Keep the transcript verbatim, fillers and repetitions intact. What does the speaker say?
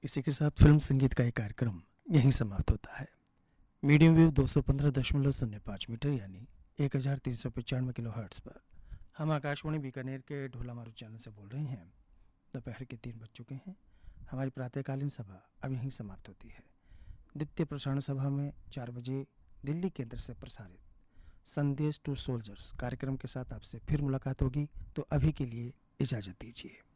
इसी के साथ फिल्म संगीत का ये कार्यक्रम यहीं समाप्त होता है। मीडियम वेव दो सौ पंद्रह दशमलव शून्य पाँच मीटर यानी एक हज़ार तीन सौ पचानवे किलो हर्ट्स पर हम आकाशवाणी बीकानेर के ढोला मारू चैनल से बोल रहे हैं। दोपहर के तीन बज चुके हैं। हमारी प्रातःकालीन सभा अब यहीं समाप्त होती है। द्वितीय प्रसारण सभा में चार बजे दिल्ली केंद्र से प्रसारित संदेश टू सोल्जर्स कार्यक्रम के साथ आपसे फिर मुलाकात होगी। तो अभी के लिए इजाज़त दीजिए।